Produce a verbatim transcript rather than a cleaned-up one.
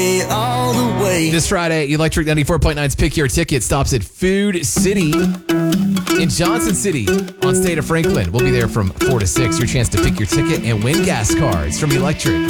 all the way. This Friday, Electric ninety-four point nine's Pick Your Ticket stops at Food City in Johnson City on State of Franklin. We'll be there from four to six. Your chance to pick your ticket and win gas cards from Electric.